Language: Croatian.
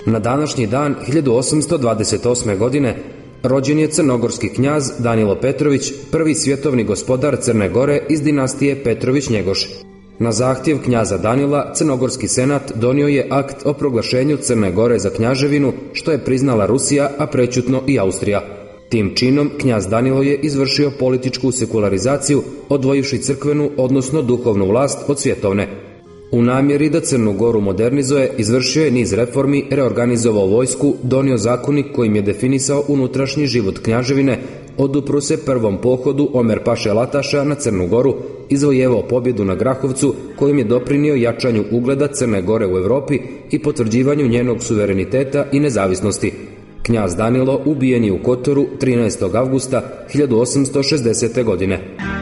Na današnji dan 1828. godine rođen je crnogorski knjaz Danilo Petrović, prvi svjetovni gospodar Crne Gore iz dinastije Petrović-Njegoš. Na zahtjev knjaza Danila, Crnogorski senat donio je akt o proglašenju Crne Gore za knjaževinu, što je priznala Rusija, a prećutno i Austrija. Tim činom knjaz Danilo je izvršio političku sekularizaciju, odvojivši crkvenu, odnosno duhovnu vlast od svjetovne. U namjeri da Crnu Goru modernizuje, izvršio je niz reformi, reorganizovao vojsku, donio zakonik kojim je definisao unutrašnji život knjaževine, odupro se prvom pohodu Omer Paše Lataša na Crnu Goru, izvojevao pobjedu na Grahovcu kojim je doprinio jačanju ugleda Crne Gore u Europi i potvrđivanju njenog suvereniteta i nezavisnosti. Knjaz Danilo ubijen je u Kotoru 13. avgusta 1860. godine.